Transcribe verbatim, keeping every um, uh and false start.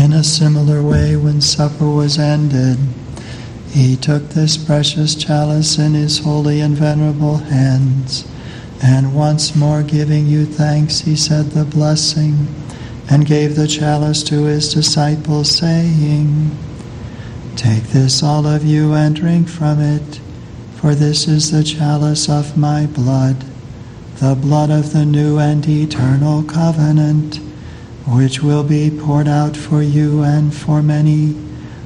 In a similar way, when supper was ended, he took this precious chalice in his holy and venerable hands, and once more giving you thanks, he said the blessing, and gave the chalice to his disciples, saying, "Take this, all of you, and drink from it, for this is the chalice of my blood, the blood of the new and eternal covenant, which will be poured out for you and for many